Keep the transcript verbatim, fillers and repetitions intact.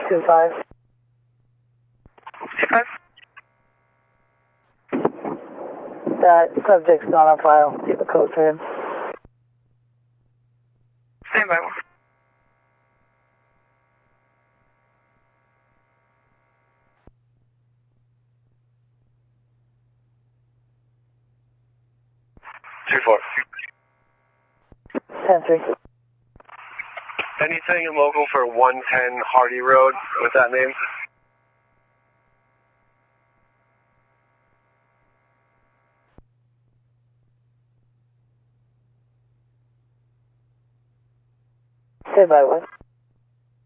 two five. two five? That subject's not on file. Do you have a code for him? Stand by one. Two four. ten three. Anything in local for one ten Hardy Road with that name? Stand by one.